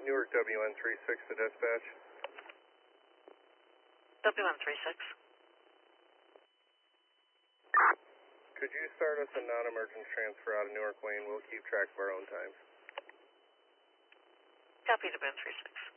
Newark WN36 to dispatch. WN36. Could you start us a non-emergent transfer out of Newark Wayne? We'll keep track of our own times. Copy WN36.